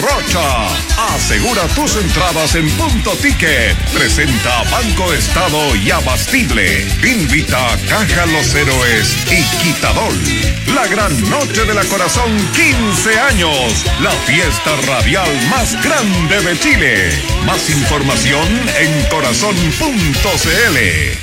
Rocha. Asegura tus entradas en Punto Ticket. Presenta Banco Estado y Abastible. Invita a Caja Los Héroes y Quitadol. La gran noche de la Corazón, 15 años. La fiesta radial más grande de Chile. Más información en corazón.cl.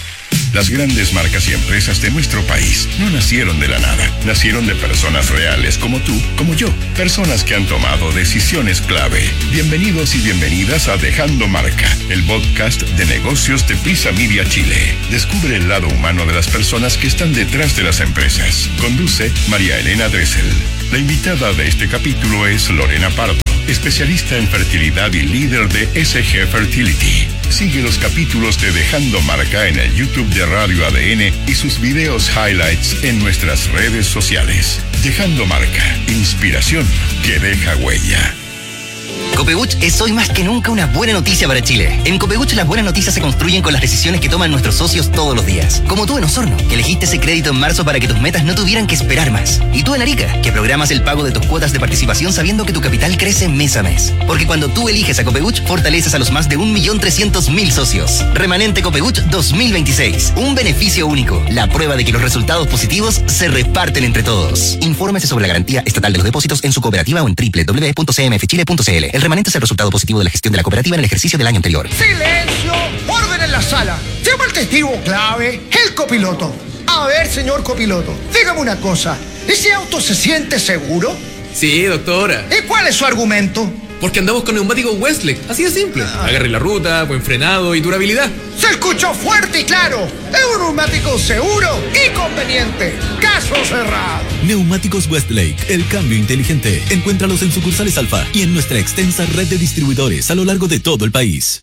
Las grandes marcas y empresas de nuestro país no nacieron de la nada. Nacieron de personas reales como tú, como yo. Personas que han tomado decisiones clave. Bienvenidos y bienvenidas a Dejando Marca, el podcast de negocios de Visa Media Chile. Descubre el lado humano de las personas que están detrás de las empresas. Conduce María Elena Dressel. La invitada de este capítulo es Lorena Pardo, especialista en fertilidad y líder de SG Fertility. Sigue los capítulos de Dejando Marca en el YouTube de Radio ADN y sus videos highlights en nuestras redes sociales. Dejando Marca, inspiración que deja huella. Copebuch es hoy más que nunca una buena noticia para Chile. En Copebuch las buenas noticias se construyen con las decisiones que toman nuestros socios todos los días. Como tú en Osorno, que elegiste ese crédito en marzo para que tus metas no tuvieran que esperar más. Y tú en Arica, que programas el pago de tus cuotas de participación sabiendo que tu capital crece mes a mes. Porque cuando tú eliges a Copebuch, fortaleces a los más de 1.300.000 socios. Remanente Copebuch 2026. Un beneficio único. La prueba de que los resultados positivos se reparten entre todos. Infórmese sobre la garantía estatal de los depósitos en su cooperativa o en www.cmfchile.cl. El remanente es el resultado positivo de la gestión de la cooperativa en el ejercicio del año anterior. ¡Silencio! ¡Orden en la sala! Llama al testigo clave, el copiloto. A ver, señor copiloto, dígame una cosa. ¿Ese auto se siente seguro? Sí, doctora. ¿Y cuál es su argumento? Porque andamos con neumáticos Westlake, así de simple. Agarre la ruta, buen frenado y durabilidad. Se escuchó fuerte y claro. Es un neumático seguro y conveniente. Caso cerrado. Neumáticos Westlake, el cambio inteligente. Encuéntralos en sucursales Alfa y en nuestra extensa red de distribuidores a lo largo de todo el país.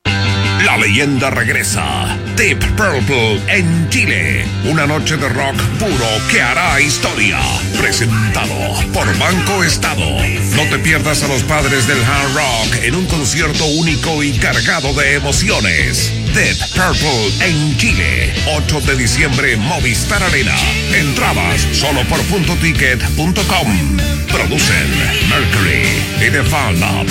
La leyenda regresa. Deep Purple en Chile. Una noche de rock puro que hará historia. Presentado por Banco Estado. No te pierdas a los padres del hard rock en un concierto único y cargado de emociones. Deep Purple en Chile. 8 de diciembre, Movistar Arena. Entradas solo por puntoticket.com. Producen Mercury y The Fan Lab.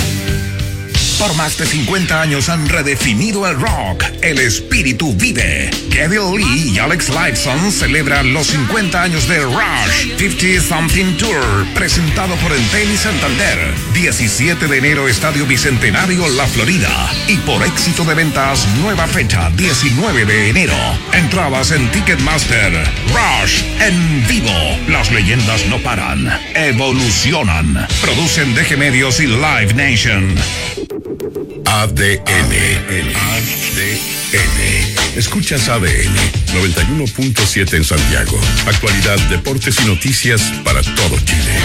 Por más de 50 años han redefinido el rock. El espíritu vive. Kevin Lee y Alex Lifeson celebran los 50 años de Rush 50 Something Tour, presentado por Entel y Santander. 17 de enero, Estadio Bicentenario, La Florida. Y por éxito de ventas, nueva fecha, 19 de enero. Entradas en Ticketmaster. Rush en vivo. Las leyendas no paran, evolucionan. Producen DG Medios y Live Nation. ADN. Escuchas ADN 91.7 en Santiago. Actualidad, deportes y noticias para todo Chile.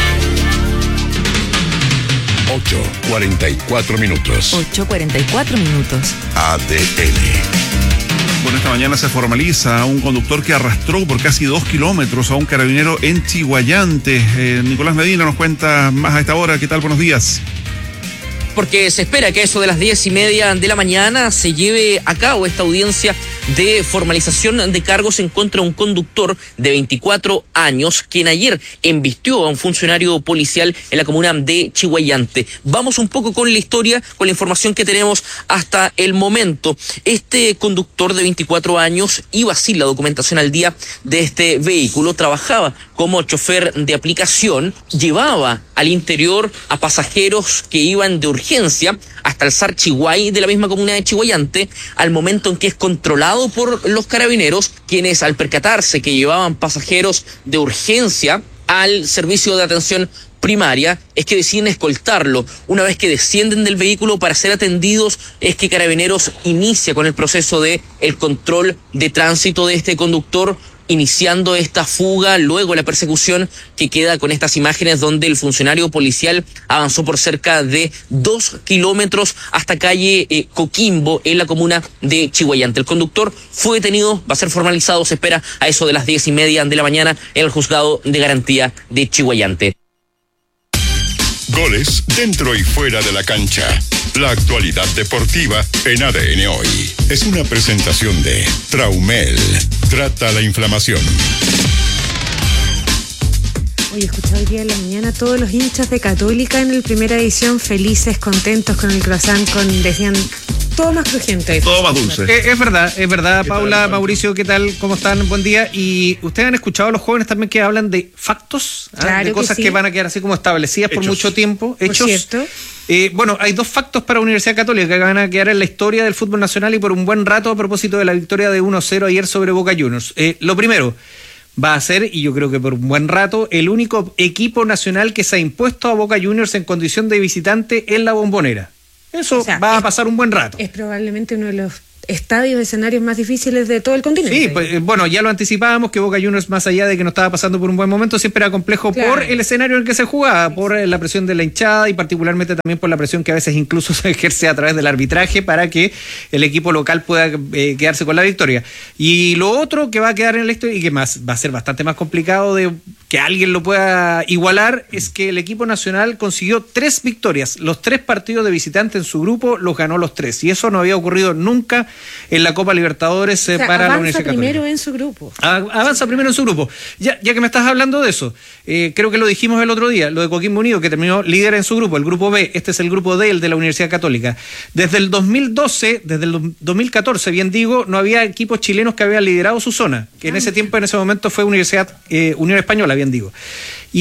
8:44 minutos. 8:44 minutos. ADN. Bueno, esta mañana se formaliza un conductor que arrastró por casi 2 kilómetros a un carabinero en Chiguayante. Nicolás Medina nos cuenta más a esta hora. ¿Qué tal? Buenos días. Porque se espera que a eso de las 10:30 de la mañana se lleve a cabo esta audiencia de formalización de cargos en contra de un conductor de 24 años, quien ayer embistió a un funcionario policial en la comuna de Chiguayante. Vamos un poco con la historia, con la información que tenemos hasta el momento. Este conductor de 24 años iba sin la documentación al día de este vehículo, trabajaba como chofer de aplicación, llevaba al interior a pasajeros que iban de urgencia hasta el SAR Chiguay de la misma comuna de Chiguayante, al momento en que es controlado por los carabineros, quienes al percatarse que llevaban pasajeros de urgencia al servicio de atención primaria, es que deciden escoltarlo. Una vez que descienden del vehículo para ser atendidos, es que Carabineros inicia con el proceso de el control de tránsito de este conductor, iniciando esta fuga, luego la persecución que queda con estas imágenes donde el funcionario policial avanzó por cerca de 2 kilómetros hasta calle Coquimbo en la comuna de Chiguayante. El conductor fue detenido, va a ser formalizado, se espera a eso de las 10:30 de la mañana en el juzgado de garantía de Chiguayante. Goles dentro y fuera de la cancha. La actualidad deportiva en ADN Hoy. Es una presentación de Traumel. Trata la inflamación. Oye, escuché hoy día en la mañana todos los hinchas de Católica en la primera edición felices, contentos con el croissant, decían todo más crujiente. Todo más dulce. Es verdad, Paula, tal, Mauricio, ¿qué tal? ¿Cómo están? Buen día. Y ustedes han escuchado a los jóvenes también que hablan de factos, claro, de cosas que van a quedar así como establecidas por mucho tiempo. Hechos. Por cierto. Bueno, hay dos factos para Universidad Católica que van a quedar en la historia del fútbol nacional y por un buen rato a propósito de la victoria de 1-0 ayer sobre Boca Juniors. Lo primero, va a ser, y yo creo que por un buen rato, el único equipo nacional que se ha impuesto a Boca Juniors en condición de visitante en la Bombonera. Eso va a pasar un buen rato. Es probablemente uno de los estadios, escenarios más difíciles de todo el continente. Sí, pues, bueno, ya lo anticipábamos que Boca Juniors, más allá de que no estaba pasando por un buen momento, siempre era complejo por el escenario en el que se jugaba, por la presión de la hinchada y particularmente también por la presión que a veces incluso se ejerce a través del arbitraje para que el equipo local pueda quedarse con la victoria. Y lo otro que va a quedar en la historia y que más va a ser bastante más complicado de que alguien lo pueda igualar es que el equipo nacional consiguió 3 victorias. Los 3 partidos de visitante en su grupo los ganó los 3 y eso no había ocurrido nunca en la Copa Libertadores para la Universidad Católica. Primero en su grupo. Avanza primero en su grupo. Ya que me estás hablando de eso, creo que lo dijimos el otro día, lo de Coquimbo Unido, que terminó líder en su grupo, el grupo B, este es el grupo D, el de la Universidad Católica. Desde el 2012, desde el 2014, bien digo, no había equipos chilenos que habían liderado su zona, que en ese tiempo, en ese momento fue Unión Española, bien digo. Y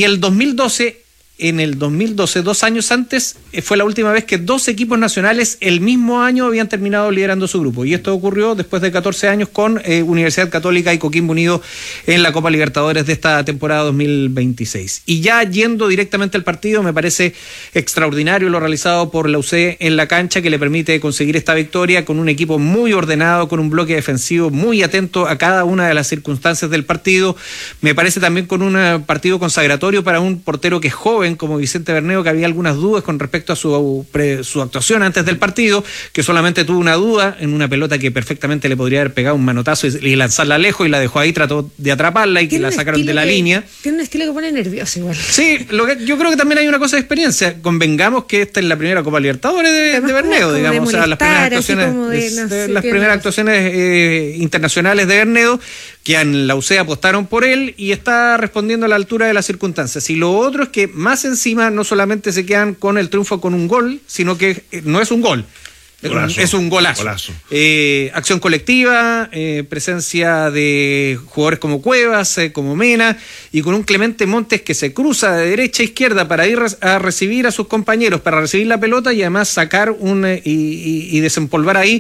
en el 2012, 2 años antes, fue la última vez que 2 equipos nacionales el mismo año habían terminado liderando su grupo. Y esto ocurrió después de 14 años con Universidad Católica y Coquimbo Unido en la Copa Libertadores de esta temporada 2026. Y ya yendo directamente al partido, me parece extraordinario lo realizado por la UC en la cancha, que le permite conseguir esta victoria con un equipo muy ordenado, con un bloque defensivo muy atento a cada una de las circunstancias del partido. Me parece también con un partido consagratorio para un portero que es joven, como Vicente Bernedo, que había algunas dudas con respecto a su actuación antes del partido, que solamente tuvo una duda en una pelota que perfectamente le podría haber pegado un manotazo y lanzarla lejos, y la dejó ahí, trató de atraparla y que la sacaron de la línea. Tiene un estilo que pone nervioso igual. Sí, yo creo que también hay una cosa de experiencia. Convengamos que esta es la primera Copa Libertadores de Bernedo, digamos, o sea, las primeras actuaciones internacionales de Bernedo, que en la UC apostaron por él y está respondiendo a la altura de las circunstancias. Y lo otro es que más encima no solamente se quedan con el triunfo con un gol, sino que no es un gol. Golazo, es un golazo. Acción colectiva, presencia de jugadores como Cuevas, como Mena, y con un Clemente Montes que se cruza de derecha a izquierda para ir a recibir a sus compañeros, para recibir la pelota y además sacar y desempolvar ahí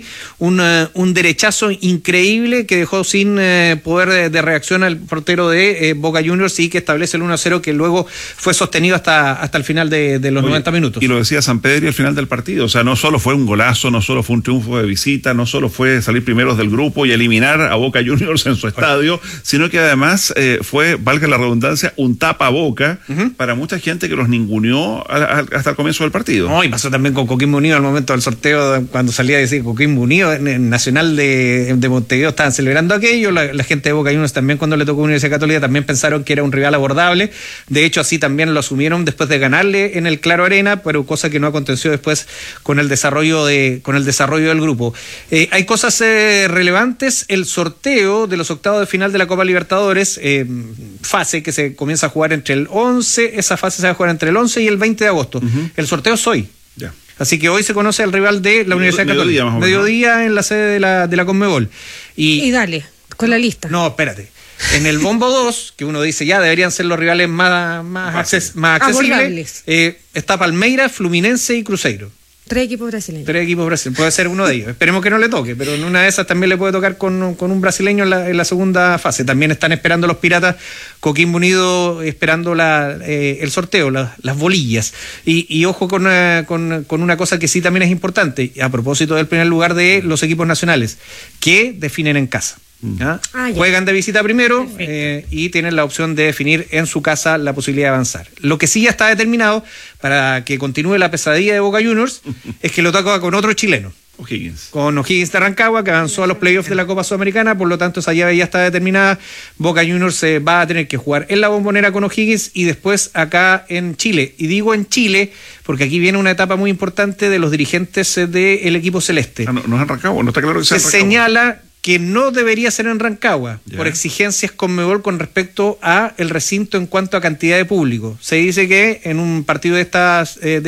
un derechazo increíble que dejó sin poder de reacción al portero de Boca Juniors y que establece el 1-0 que luego fue sostenido hasta el final de los 90 minutos. Y lo decía Sampedri al final del partido, o sea, no solo fue un golazo, no solo fue un triunfo de visita, no solo fue salir primeros del grupo y eliminar a Boca Juniors en su estadio, sino que además fue, valga la redundancia, un tapaboca para mucha gente que los ninguneó hasta el comienzo del partido. No, y pasó también con Coquimbo Unido al momento del sorteo, cuando salía a decir Coquimbo Unido, en el Nacional de Montevideo estaban celebrando aquello, la gente de Boca Juniors también, cuando le tocó Universidad Católica, también pensaron que era un rival abordable. De hecho, así también lo asumieron después de ganarle en el Claro Arena, pero cosa que no aconteció después con el desarrollo del grupo. Hay cosas relevantes. El sorteo de los octavos de final de la Copa Libertadores, fase que se comienza a jugar entre el 11, esa fase se va a jugar entre el 11 y el 20 de agosto. El sorteo es hoy. Ya. Así que hoy se conoce al rival de la Universidad Católica. Mediodía en la sede de la Conmebol. Y dale, con la lista. No, espérate. En el Bombo 2, que uno dice ya deberían ser los rivales más accesibles, está Palmeiras, Fluminense y Cruzeiro. 3 equipos brasileños. Puede ser uno de ellos. Esperemos que no le toque, pero en una de esas también le puede tocar con un brasileño en la segunda fase. También están esperando los Piratas, Coquimbo Unido esperando el sorteo, las bolillas. Y ojo con una cosa que sí también es importante, a propósito del primer lugar de los equipos nacionales, que definen en casa. Juegan de visita primero y tienen la opción de definir en su casa la posibilidad de avanzar. Lo que sí ya está determinado para que continúe la pesadilla de Boca Juniors es que lo toca con otro chileno, con O'Higgins de Rancagua, que avanzó a los playoffs de la Copa Sudamericana. Por lo tanto esa llave ya está determinada. Boca Juniors va a tener que jugar en la Bombonera con O'Higgins y después acá en Chile. Y digo en Chile porque aquí viene una etapa muy importante de los dirigentes del equipo celeste. No es en Rancagua, no está claro que sea se señala que no debería ser en Rancagua, por exigencias Conmebol con respecto a el recinto en cuanto a cantidad de público. Se dice que en un partido de esta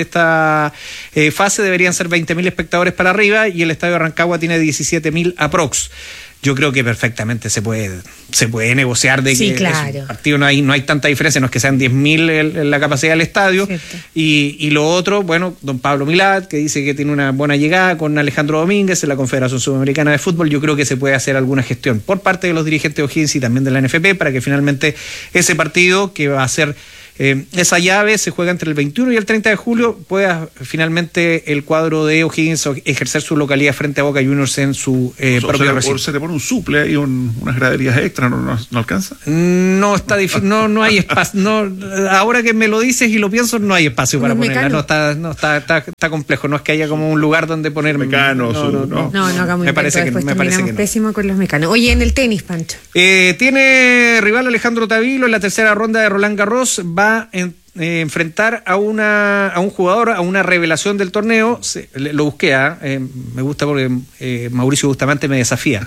fase deberían ser 20.000 espectadores para arriba y el estadio de Rancagua tiene 17.000 aprox. Yo creo que perfectamente se puede negociar de que claro. En el partido no hay tanta diferencia, no es que sean 10.000 en la capacidad del estadio. Y lo otro, bueno, don Pablo Milad, que dice que tiene una buena llegada con Alejandro Domínguez en la Confederación Sudamericana de Fútbol, yo creo que se puede hacer alguna gestión por parte de los dirigentes de O'Higgins y también de la NFP para que finalmente ese partido que va a ser esa llave se juega entre el 21 y el 30 de julio, pueda finalmente el cuadro de O'Higgins ejercer su localidad frente a Boca Juniors en su propio recinto. ¿Se le pone un suple ahí, unas graderías extra? ¿No alcanza? No está difícil, no hay espacio. Ahora que me lo dices y lo pienso, no hay espacio para ponerla. Está complejo. No es que haya como un lugar donde poner mecanos. No, hagamos me parece que no. Pésimo con los mecanos. Oye, en el tenis, Pancho. Tiene rival Alejandro Tavilo en la tercera ronda de Roland Garros. Va a enfrentar a un jugador, a una revelación del torneo. Lo busqué, me gusta porque Mauricio Bustamante me desafía.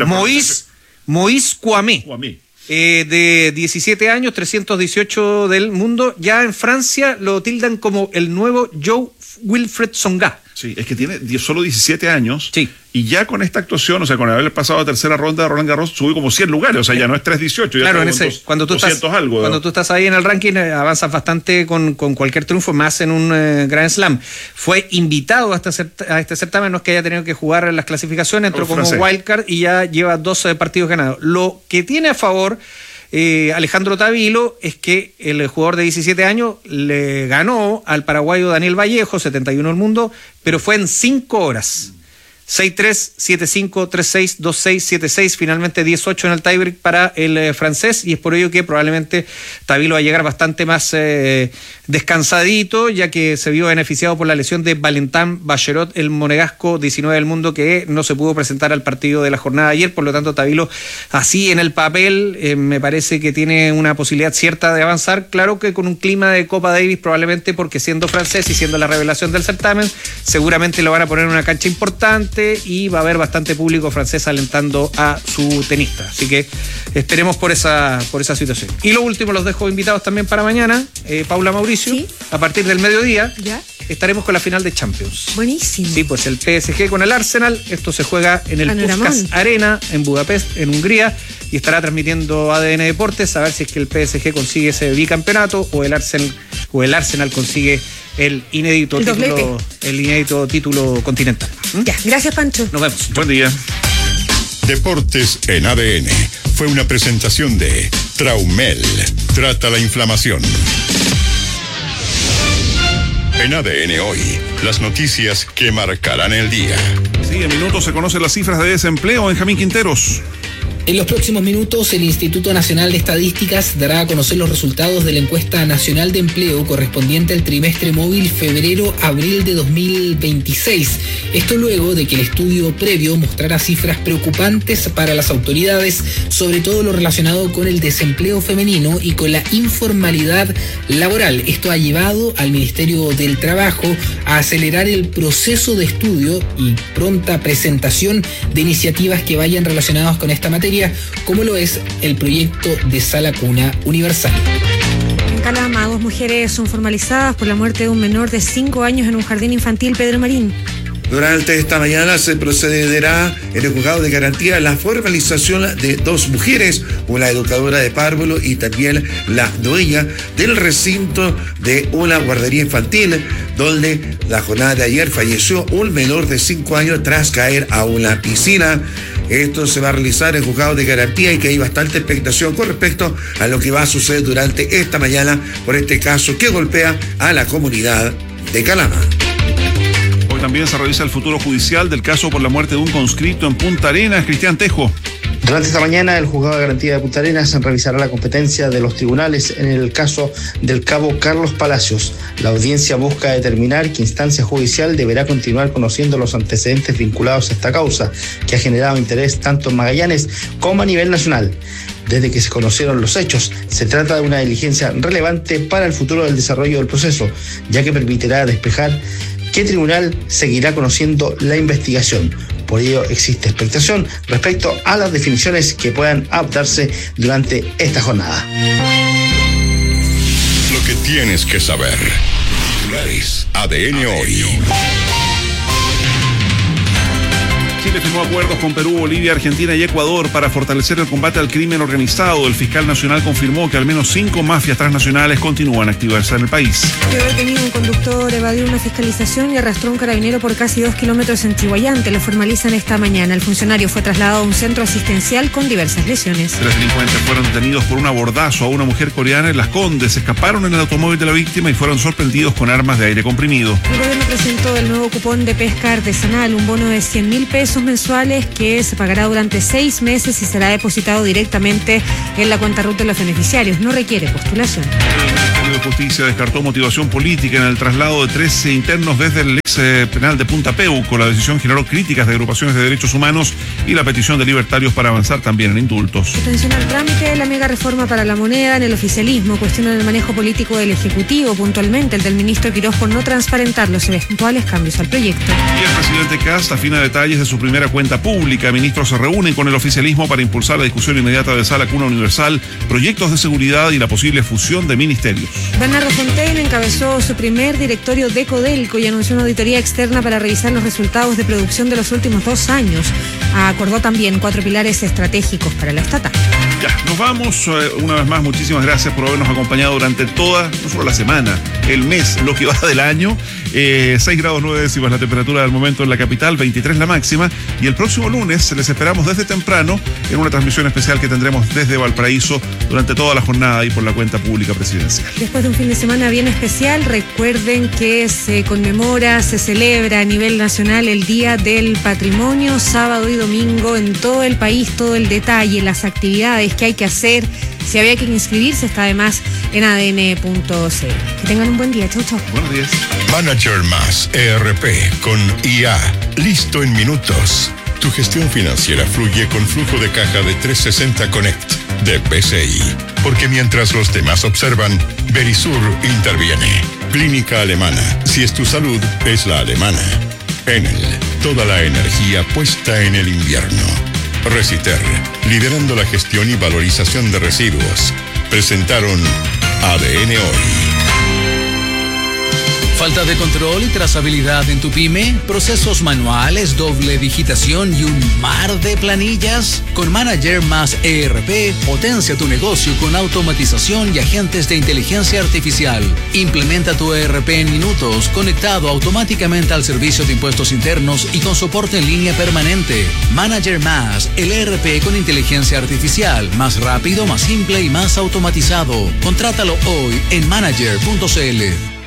Moïse Kouamé. De 17 años, 318 del mundo. Ya en Francia lo tildan como el nuevo Jo-Wilfried Tsonga. Sí, es que tiene solo 17 años. Sí. Y ya con esta actuación, o sea, con haber pasado a tercera ronda de Roland Garros, subió como 100 lugares. O sea, ya no es 318. Claro, cuando tú estás ahí en el ranking, avanzas bastante con cualquier triunfo, más en un Grand Slam. Fue invitado a este certamen, no es que haya tenido que jugar en las clasificaciones, entró como wildcard y ya lleva 12 partidos ganados. Lo que tiene a favor Alejandro Tavilo es que el jugador de 17 años le ganó al paraguayo Daniel Vallejo, 71 del mundo, pero fue en 5 horas. 6-3, 7-5, 3-6, 2-6, 7-6, finalmente 18 en el tiebreak para el francés, y es por ello que probablemente Tavilo va a llegar bastante más descansadito, ya que se vio beneficiado por la lesión de Valentin Bacherot, el monegasco 19 del mundo, que no se pudo presentar al partido de la jornada de ayer. Por lo tanto, Tavilo, así en el papel, me parece que tiene una posibilidad cierta de avanzar. Claro que con un clima de Copa Davis, probablemente, porque siendo francés y siendo la revelación del certamen, seguramente lo van a poner en una cancha importante y va a haber bastante público francés alentando a su tenista. Así que esperemos por esa situación. Y lo último, los dejo invitados también para mañana. Paula, Mauricio, ¿sí? A partir del mediodía estaremos con la final de Champions. Buenísimo. Sí, pues el PSG con el Arsenal. Esto se juega en el Puskás Arena en Budapest, en Hungría, y estará transmitiendo ADN Deportes a ver si es que el PSG consigue ese bicampeonato o el Arsenal consigue el inédito título continental. Ya, gracias, Pancho. Nos vemos. Buen día. Deportes en ADN fue una presentación de Traumel. Trata la inflamación. En ADN hoy, las noticias que marcarán el día. Sí, en minutos se conocen las cifras de desempleo. Benjamín Quinteros. En los próximos minutos, el Instituto Nacional de Estadísticas dará a conocer los resultados de la encuesta nacional de empleo correspondiente al trimestre móvil febrero-abril de 2026. Esto luego de que el estudio previo mostrara cifras preocupantes para las autoridades, sobre todo lo relacionado con el desempleo femenino y con la informalidad laboral. Esto ha llevado al Ministerio del Trabajo a acelerar el proceso de estudio y pronta presentación de iniciativas que vayan relacionadas con esta materia, como lo es el proyecto de Sala Cuna Universal. En Calama, 2 mujeres son formalizadas por la muerte de un menor de 5 años en un jardín infantil. Pedro Marín. Durante esta mañana se procederá en el juzgado de garantía la formalización de 2 mujeres, una educadora de párvulo y también la dueña del recinto de una guardería infantil, donde la jornada de ayer falleció un menor de 5 años tras caer a una piscina. Esto se va a realizar en juzgado de garantía y que hay bastante expectación con respecto a lo que va a suceder durante esta mañana por este caso que golpea a la comunidad de Calama. Hoy también se revisa el futuro judicial del caso por la muerte de un conscripto en Punta Arenas. Cristian Tejo. Durante esta mañana, el juzgado de garantía de Punta Arenas revisará la competencia de los tribunales en el caso del cabo Carlos Palacios. La audiencia busca determinar qué instancia judicial deberá continuar conociendo los antecedentes vinculados a esta causa, que ha generado interés tanto en Magallanes como a nivel nacional. Desde que se conocieron los hechos, se trata de una diligencia relevante para el futuro del desarrollo del proceso, ya que permitirá despejar qué tribunal seguirá conociendo la investigación. Por ello existe expectación respecto a las definiciones que puedan adoptarse durante esta jornada. Lo que tienes que saber. ADN hoy. Chile firmó acuerdos con Perú, Bolivia, Argentina y Ecuador para fortalecer el combate al crimen organizado. El fiscal nacional confirmó que al menos 5 mafias transnacionales continúan activas en el país. Quedó detenido un conductor, evadió una fiscalización y arrastró a un carabinero por casi 2 kilómetros en Chihuayante. Lo formalizan esta mañana. El funcionario fue trasladado a un centro asistencial con diversas lesiones. 3 delincuentes fueron detenidos por un abordazo a una mujer coreana en Las Condes. Escaparon en el automóvil de la víctima y fueron sorprendidos con armas de aire comprimido. El gobierno presentó el nuevo cupón de pesca artesanal, un bono de 100.000 pesos mensuales que se pagará durante 6 meses y será depositado directamente en la cuenta RUT de los beneficiarios. No requiere postulación. El Ministerio de Justicia descartó motivación política en el traslado de 13 internos desde el ex penal de Punta Peuco. La decisión generó críticas de agrupaciones de derechos humanos y la petición de libertarios para avanzar también en indultos. Atención al trámite de la mega reforma para la moneda en el oficialismo. Cuestionan el manejo político del Ejecutivo, puntualmente el del ministro Quirós por no transparentar los eventuales cambios al proyecto. Y el presidente Kast afina detalles de su primera cuenta pública. Ministros se reúnen con el oficialismo para impulsar la discusión inmediata de Sala Cuna Universal, proyectos de seguridad y la posible fusión de ministerios. Bernardo Fontaine encabezó su primer directorio de Codelco y anunció una auditoría externa para revisar los resultados de producción de los últimos 2 años. Acordó también 4 pilares estratégicos para la estatal. Ya, nos vamos. Una vez más, muchísimas gracias por habernos acompañado durante toda, no solo la semana, el mes, lo que va del año. 6 grados 9 décimas la temperatura del momento en la capital, 23 la máxima. Y el próximo lunes les esperamos desde temprano en una transmisión especial que tendremos desde Valparaíso durante toda la jornada y por la cuenta pública presidencial. Después de un fin de semana bien especial, recuerden que se conmemora, se celebra a nivel nacional el Día del Patrimonio, sábado y domingo en todo el país, todo el detalle, las actividades que hay que hacer. Si había que inscribirse, está además en adn.cl. Que tengan un buen día. Chau, chau. Buenos días. Manager Más ERP con IA. Listo en minutos. Tu gestión financiera fluye con flujo de caja de 360 Connect de PCI. Porque mientras los demás observan, Verisur interviene. Clínica alemana. Si es tu salud, es la alemana. Enel. Toda la energía puesta en el invierno. Reciter, liderando la gestión y valorización de residuos. Presentaron ADN Hoy. ¿Falta de control y trazabilidad en tu pyme? ¿Procesos manuales, doble digitación y un mar de planillas? Con Manager Más ERP, potencia tu negocio con automatización y agentes de inteligencia artificial. Implementa tu ERP en minutos, conectado automáticamente al servicio de impuestos internos y con soporte en línea permanente. Manager Más, el ERP con inteligencia artificial, más rápido, más simple y más automatizado. Contrátalo hoy en manager.cl.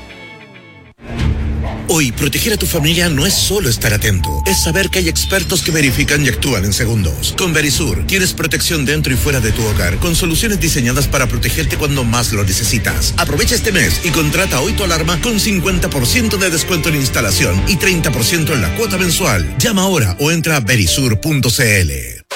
Hoy, proteger a tu familia no es solo estar atento, es saber que hay expertos que verifican y actúan en segundos. Con Verisur, tienes protección dentro y fuera de tu hogar, con soluciones diseñadas para protegerte cuando más lo necesitas. Aprovecha este mes y contrata hoy tu alarma con 50% de descuento en instalación y 30% en la cuota mensual. Llama ahora o entra a verisur.cl.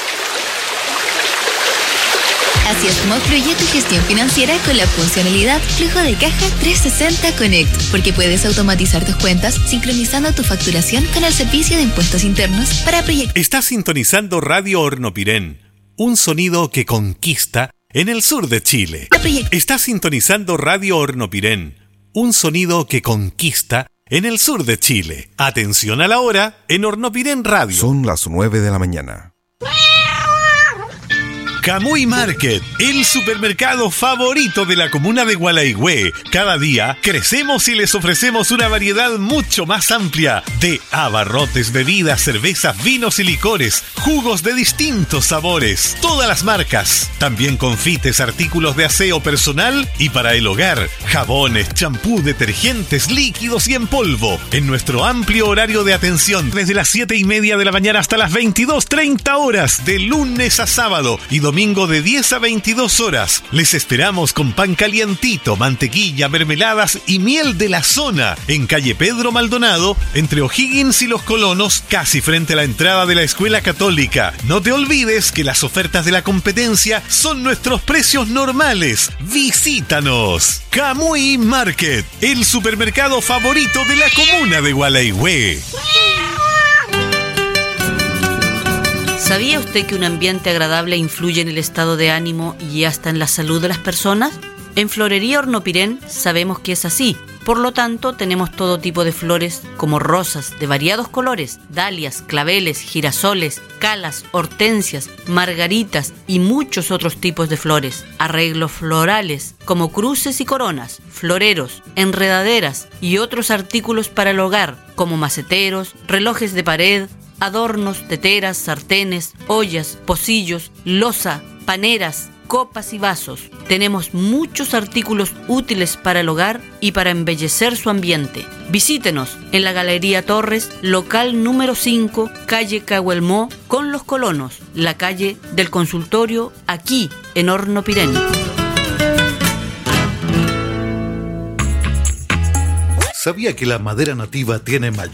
Así es como fluye tu gestión financiera con la funcionalidad Flujo de Caja 360 Connect, porque puedes automatizar tus cuentas sincronizando tu facturación con el servicio de impuestos internos para proyectos. Estás sintonizando Radio Hornopirén, un sonido que conquista en el sur de Chile. Estás sintonizando Radio Hornopirén, un sonido que conquista en el sur de Chile. Atención a la hora en Hornopirén Radio. Son las 9 de la mañana. Camuy Market, el supermercado favorito de la comuna de Gualaigüe. Cada día crecemos y les ofrecemos una variedad mucho más amplia de abarrotes, bebidas, cervezas, vinos y licores, jugos de distintos sabores, todas las marcas. También confites, artículos de aseo personal y para el hogar, jabones, champú, detergentes, líquidos y en polvo. En nuestro amplio horario de atención, desde las 7:30 de la mañana hasta las 22:30 horas, de lunes a sábado y domingo de 10 a 22 horas. Les esperamos con pan calientito, mantequilla, mermeladas y miel de la zona en calle Pedro Maldonado, entre O'Higgins y Los Colonos, casi frente a la entrada de la Escuela Católica. No te olvides que las ofertas de la competencia son nuestros precios normales. Visítanos. Camuy Market, el supermercado favorito de la comuna de Gualaigüe. ¿Sabía usted que un ambiente agradable influye en el estado de ánimo y hasta en la salud de las personas? En Florería Hornopirén sabemos que es así. Por lo tanto, tenemos todo tipo de flores como rosas de variados colores, dalias, claveles, girasoles, calas, hortensias, margaritas y muchos otros tipos de flores. Arreglos florales como cruces y coronas, floreros, enredaderas y otros artículos para el hogar como maceteros, relojes de pared, adornos, teteras, sartenes, ollas, pocillos, loza, paneras, copas y vasos. Tenemos muchos artículos útiles para el hogar y para embellecer su ambiente. Visítenos en la Galería Torres, local número 5, calle Cahuelmó, con Los Colonos, la calle del Consultorio, aquí en Hornopirén. ¿Sabía que la madera nativa tiene mayor